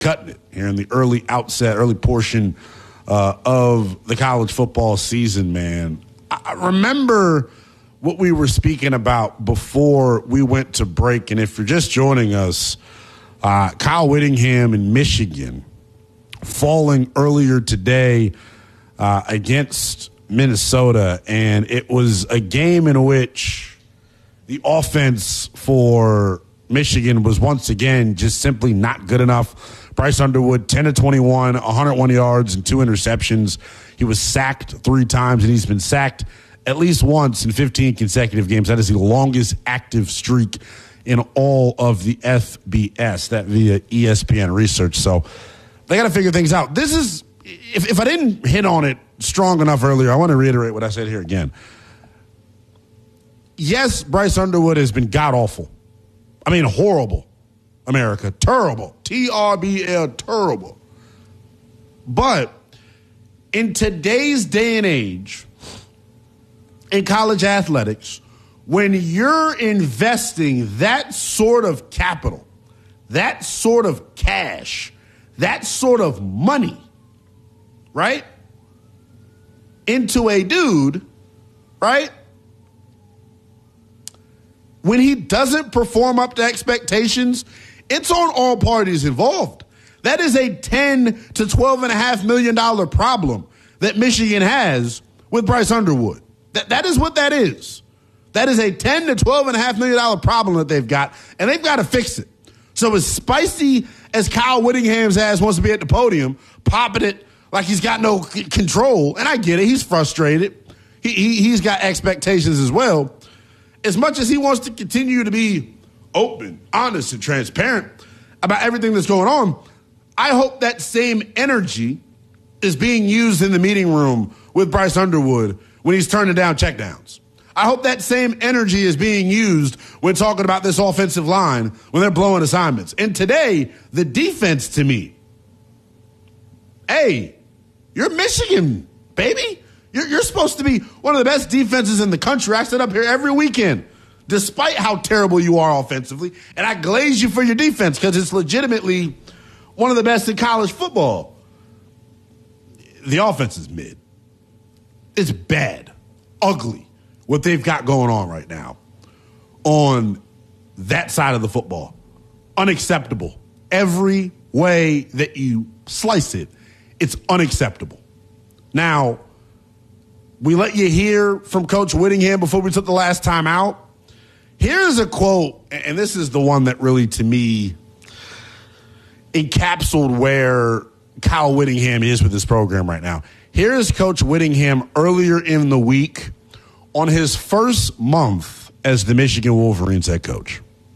cutting it here in the early portion of the college football season, man. I remember what we were speaking about before we went to break, and if you're just joining us, Kyle Whittingham in Michigan falling earlier today against Minnesota, and it was a game in which the offense for Michigan was once again just simply not good enough. Bryce Underwood, 10-21, 101 yards and 2 interceptions. He was sacked 3 times, and he's been sacked at least once in 15 consecutive games. That is the longest active streak in all of the FBS, that via ESPN research. So they got to figure things out. This is, if I didn't hit on it strong enough earlier, I want to reiterate what I said here again. Yes, Bryce Underwood has been god-awful. I mean, horrible, America. Terrible. T-R-B-L, terrible. But in today's day and age, in college athletics, when you're investing that sort of capital, that sort of cash, that sort of money, right, into a dude, right, when he doesn't perform up to expectations, it's on all parties involved. That is a $10 to $12.5 million problem that Michigan has with Bryce Underwood. That is what that is. That is a $10 to $12.5 million problem that they've got, and they've got to fix it. So as spicy as Kyle Whittingham's ass wants to be at the podium, popping it like he's got no control, and I get it, he's frustrated. He's got expectations as well. As much as he wants to continue to be open, honest, and transparent about everything that's going on, I hope that same energy is being used in the meeting room with Bryce Underwood when he's turning down checkdowns. I hope that same energy is being used when talking about this offensive line when they're blowing assignments. And today, the defense to me, hey, you're Michigan, baby. You're supposed to be one of the best defenses in the country. I sit up here every weekend, despite how terrible you are offensively, and I glaze you for your defense because it's legitimately one of the best in college football. The offense is mid. It's bad, ugly, what they've got going on right now on that side of the football. Unacceptable. Every way that you slice it, it's unacceptable. Now, we let you hear from Coach Whittingham before we took the last time out. Here's a quote, and this is the one that really, to me, encapsulated where Kyle Whittingham is with this program right now. Here's Coach Whittingham earlier in the week on his first month as the Michigan Wolverines head coach.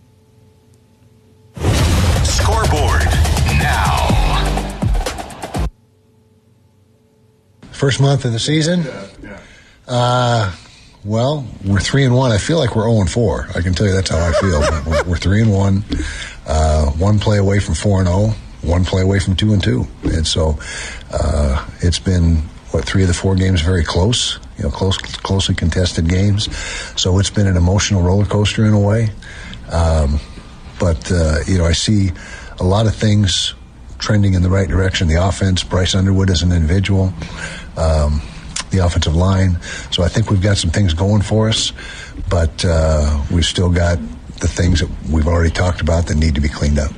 Scoreboard now. First month of the season? Well, we're 3-1. I feel like we're 0-4. I can tell you that's how I feel. We're 3-1. One play away from 4-0. One play away from 2-2. And so it's been, 3 of the 4 games very close, closely contested games. So it's been an emotional roller coaster in a way. But I see a lot of things trending in the right direction. The offense, Bryce Underwood as an individual, the offensive line. So I think we've got some things going for us, but we've still got the things that we've already talked about that need to be cleaned up.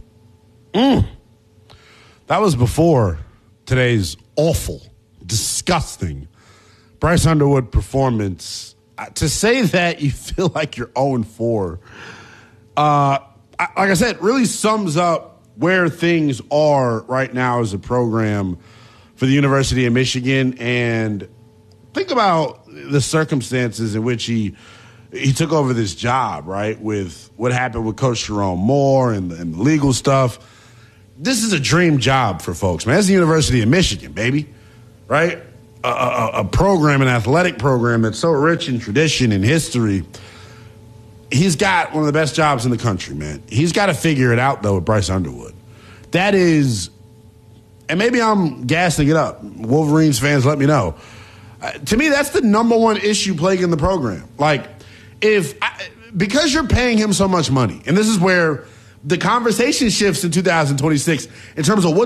That was before today's awful, disgusting Bryce Underwood performance. To say that you feel like you're 0-4, like I said, really sums up where things are right now as a program for the University of Michigan. And think about the circumstances in which he took over this job, right, with what happened with Coach Jerome Moore and the legal stuff. This is a dream job for folks, man. It's the University of Michigan, baby, right? A program, an athletic program that's so rich in tradition and history. He's got one of the best jobs in the country, man. He's got to figure it out, though, with Bryce Underwood. That is, and maybe I'm gassing it up. Wolverines fans, let me know. To me, that's the number one issue plaguing the program. Like, because you're paying him so much money, and this is where the conversation shifts in 2026 in terms of what